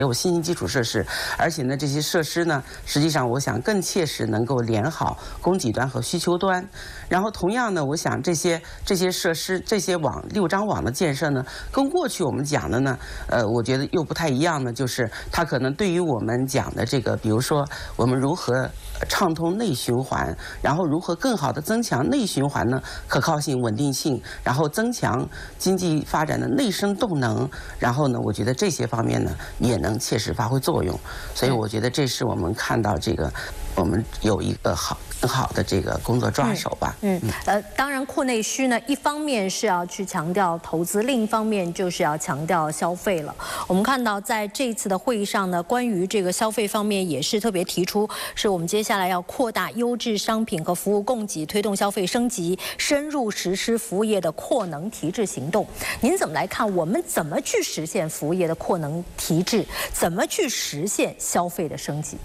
有新型基础设施，而且呢，这些设施呢，实际上我想更切实能够连好供给端和需求端。然后同样呢，我想这些设施、这些6张网的建设呢，跟过去我们讲的呢，我觉得又不太一样呢，就是它可能对于我们讲的这个，比如说我们如何畅通内循环，然后如何更好的增强内循环呢可靠性、稳定性，然后增强经济发展的内生动能，然后呢，我觉得这些方面呢也能切实发挥作用，所以我觉得这是我们看到这个我们有一个很好的这个工作抓手吧。 当然扩内需呢，一方面是要去强调投资，另一方面就是要强调消费了。我们看到在这一次的会议上呢，关于这个消费方面也是特别提出，是我们接下来要扩大优质商品和服务供给，推动消费升级，深入实施服务业的扩能提质行动。您怎么来看？我们怎么去实现服务业的扩能提质？怎么去实现消费的升级？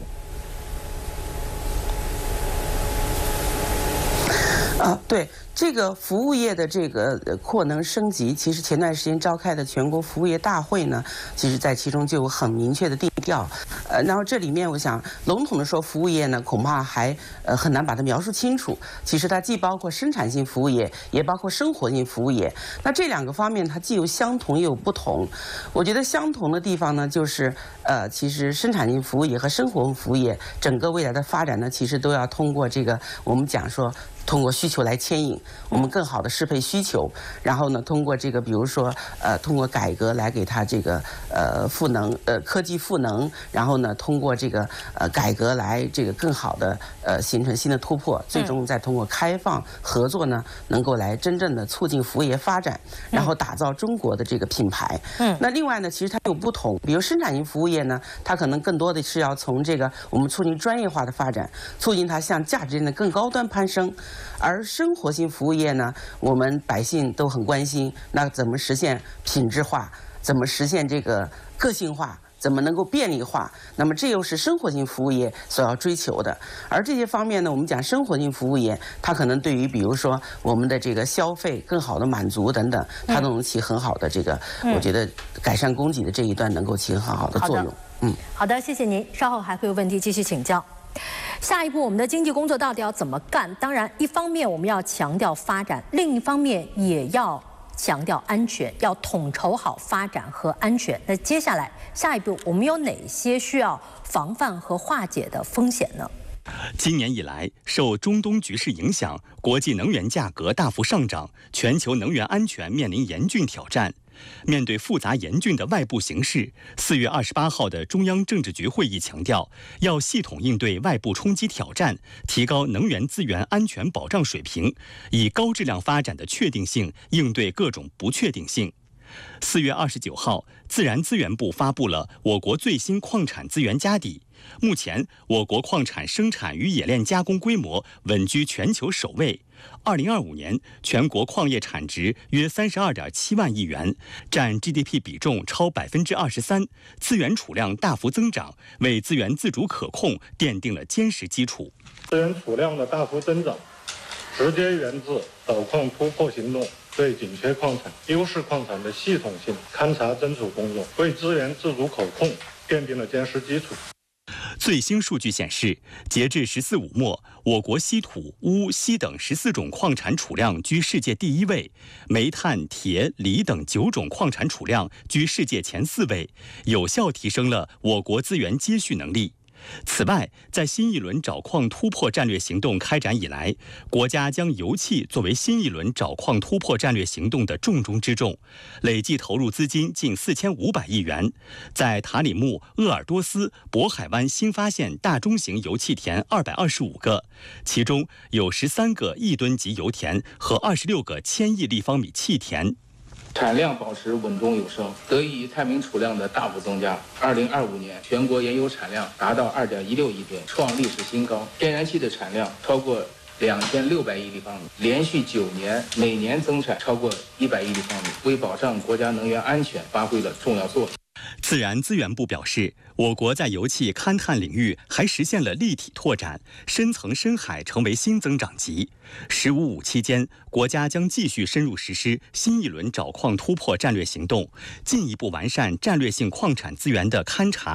对。这个服务业的这个扩能升级，其实前段时间召开的全国服务业大会呢，其实在其中就有很明确的定调。然后这里面我想笼统的说，服务业呢恐怕还很难把它描述清楚。其实它既包括生产性服务业，也包括生活性服务业。那这2个方面它既有相同也有不同。我觉得相同的地方呢，就是其实生产性服务业和生活性服务业整个未来的发展呢，其实都要通过这个我们讲说。通过需求来牵引，我们更好的适配需求，然后呢，通过这个，比如说，通过改革来给它这个赋能，科技赋能，然后呢，通过这个改革来这个更好的形成新的突破，最终再通过开放合作呢，能够来真正的促进服务业发展，然后打造中国的这个品牌。那另外呢，其实它有不同，比如生产性服务业呢，它可能更多的是要从这个我们促进专业化的发展，促进它向价值链的更高端攀升。而生活性服务业呢，我们百姓都很关心，那怎么实现品质化？怎么实现这个个性化？怎么能够便利化？那么这又是生活性服务业所要追求的。而这些方面呢，我们讲生活性服务业，它可能对于比如说我们的这个消费更好的满足等等，它都能起很好的这个，我觉得改善供给的这一端能够起很好的作用。 好的，谢谢您。稍后还会有问题继续请教。下一步，我们的经济工作到底要怎么干？当然，一方面我们要强调发展，另一方面也要强调安全，要统筹好发展和安全。那接下来，下一步我们有哪些需要防范和化解的风险呢？ 今年以来，受中东局势影响，国际能源价格大幅上涨，全球能源安全面临严峻挑战。面对复杂严峻的外部形势，4月28号的中央政治局会议强调，要系统应对外部冲击挑战，提高能源资源安全保障水平，以高质量发展的确定性应对各种不确定性。4月29号，自然资源部发布了我国最新矿产资源家底。目前，我国矿产生产与冶炼加工规模稳居全球首位。2025年，全国矿业产值约32.7万亿元，占 GDP 比重超23%，资源储量大幅增长，为资源自主可控奠定了坚实基础。 资源储量的大幅增长，直接源自导矿突破行动对紧缺矿产、优势矿产的系统性勘查侦处工作，为资源自主可控奠定了坚实基础。 最新数据显示，截至14五末，我国稀土、钨、锡等14种矿产储量居世界第1位，煤炭、铁、锂等9种矿产储量居世界前4位，有效提升了我国资源接续能力。此外，在新一轮找矿突破战略行动开展以来，国家将油气作为新一轮找矿突破战略行动的重中之重，累计投入资金近4500亿元，在塔里木、鄂尔多斯、渤海湾新发现大中型油气田225个，其中有13个亿吨级油田和26个1000亿立方米气田。 产量保持稳中有升，得益于探明储量的大幅增加。2025年全国原油产量达到2.16亿吨，创历史新高；天然气的产量超过2600亿立方米，连续9年每年增产超过100亿立方米，为保障国家能源安全发挥了重要作用。 自然资源部表示，我国在油气勘探领域还实现了立体拓展，深层深海成为新增长极。“15+5”期间，国家将继续深入实施新一轮找矿突破战略行动，进一步完善战略性矿产资源的勘察